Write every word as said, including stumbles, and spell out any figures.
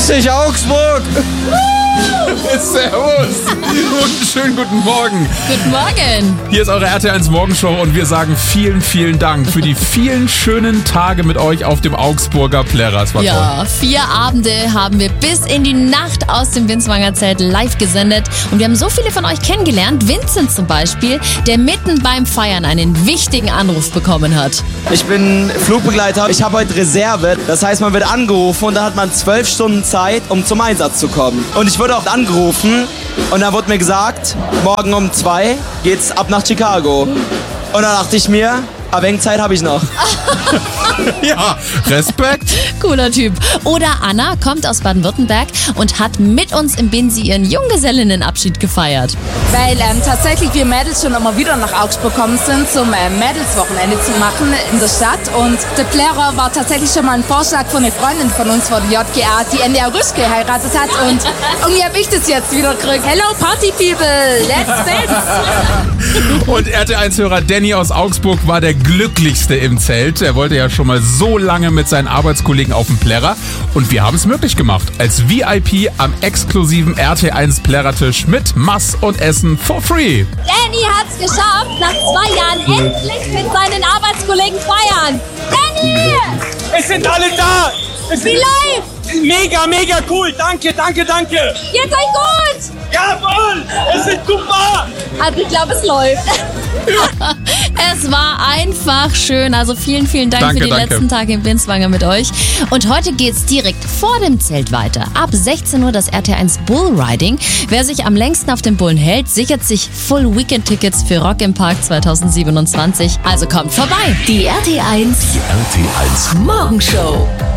Grüß dich, Augsburg! Servus! Und schönen guten Morgen. Guten Morgen. Hier ist eure R T eins Morgenshow und wir sagen vielen, vielen Dank für die vielen schönen Tage mit euch auf dem Augsburger Plärrer. Es war Ja, toll. vier Abende haben wir bis in die Nacht aus dem Binswanger Zelt live gesendet. Und wir haben so viele von euch kennengelernt. Vincent zum Beispiel, der mitten beim Feiern einen wichtigen Anruf bekommen hat. Ich bin Flugbegleiter. Ich habe heute Reserve. Das heißt, man wird angerufen und dann hat man zwölf Stunden Zeit, um zum Einsatz zu kommen. Und ich wurde auch angerufen und dann wurde mir gesagt, morgen um zwei geht's ab nach Chicago. Und dann dachte ich mir, ein wenig Zeit habe ich noch. Ja, Respekt. Cooler Typ. Oder Anna kommt aus Baden-Württemberg und hat mit uns im Binsi ihren Junggesellinnenabschied gefeiert. Weil ähm, tatsächlich wir Mädels schon immer wieder nach Augsburg gekommen sind, zum äh, Mädelswochenende zu machen in der Stadt. Und der Plärrer war tatsächlich schon mal ein Vorschlag von einer Freundin von uns von der J G A, die Ende August geheiratet hat. Und irgendwie habe ich das jetzt wieder gekriegt. Hello Party People, let's dance! Und R T eins-Hörer Danny aus Augsburg war der glücklichste im Zelt. Er wollte ja schon mal so lange mit seinen Arbeitskollegen auf dem Plärrer. Und wir haben es möglich gemacht. Als V I P am exklusiven R T eins Plärrertisch mit Mass und Essen for free. Danny hat's geschafft, nach zwei Jahren endlich mit seinen Arbeitskollegen feiern. Danny! Es sind alle da! Es Wie ist läuft's? mega, mega cool! Danke, danke, danke! Geht's euch gut? Jawohl! Es ist super! Also ich glaube, es läuft. Es war einfach schön. Also vielen, vielen Dank Danke, für die danke. letzten Tage im Binswanger mit euch. Und heute geht's direkt vor dem Zelt weiter. Ab sechzehn Uhr das R T eins Bullriding. Wer sich am längsten auf dem Bullen hält, sichert sich Full Weekend Tickets für Rock im Park zwanzig siebenundzwanzig. Also kommt vorbei. Die R T eins R T eins Morgenshow.